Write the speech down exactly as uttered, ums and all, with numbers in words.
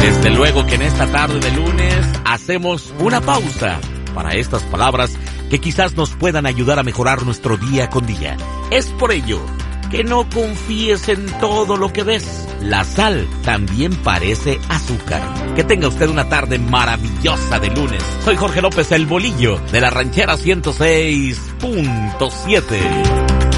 Desde luego que en esta tarde de lunes hacemos una pausa para estas palabras que quizás nos puedan ayudar a mejorar nuestro día con día. Es por ello que no confíes en todo lo que ves. La sal también parece azúcar. Que tenga usted una tarde maravillosa de lunes. Soy Jorge López, el Bolillo, de la Ranchera ciento seis punto siete.